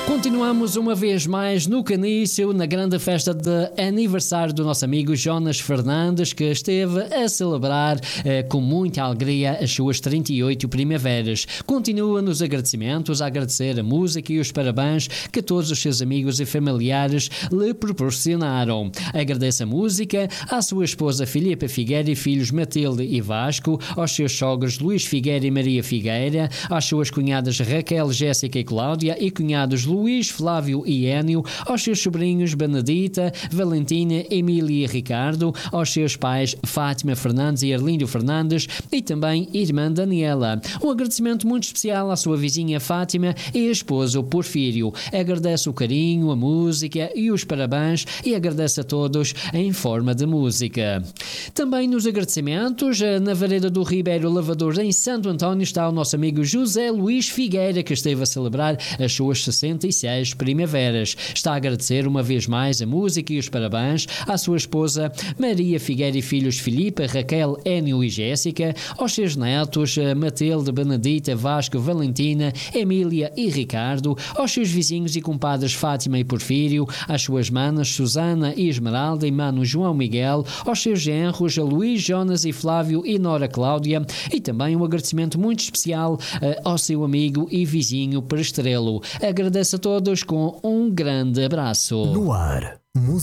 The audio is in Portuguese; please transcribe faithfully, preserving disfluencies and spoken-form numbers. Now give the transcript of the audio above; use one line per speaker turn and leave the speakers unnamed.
Continuamos uma vez mais no Canício, na grande festa de aniversário do nosso amigo Jonas Fernandes, que esteve a celebrar eh, com muita alegria as suas trinta e oito primaveras. Continua nos agradecimentos a agradecer a música e os parabéns que todos os seus amigos e familiares lhe proporcionaram. Agradece a música à sua esposa Filipa Figueira e filhos Matilde e Vasco, aos seus sogros Luís Figueira e Maria Figueira, às suas cunhadas Raquel, Jéssica e Cláudia e cunhados Luís, Flávio e Énio, aos seus sobrinhos Benedita, Valentina, Emília e Ricardo, aos seus pais Fátima Fernandes e Arlindo Fernandes e também irmã Daniela. Um agradecimento muito especial à sua vizinha Fátima e esposo Porfírio. Agradece o carinho, a música e os parabéns e agradece a todos em forma de música. Também nos agradecimentos, na Vareda do Ribeiro Lavador em Santo António está o nosso amigo José Luís Figueira, que esteve a celebrar as suas sessenta e seis primaveras. Está a agradecer uma vez mais a música e os parabéns à sua esposa Maria Figueira e filhos Filipa, Raquel, Énio e Jéssica, aos seus netos Matilde, Benedita, Vasco, Valentina, Emília e Ricardo, aos seus vizinhos e compadres Fátima e Porfírio, às suas manas Susana e Esmeralda e mano João Miguel, aos seus genros Luís, Jonas e Flávio e Nora Cláudia, e também um agradecimento muito especial uh, ao seu amigo e vizinho Prestrelo. Agradece a todos com um grande abraço.
No ar.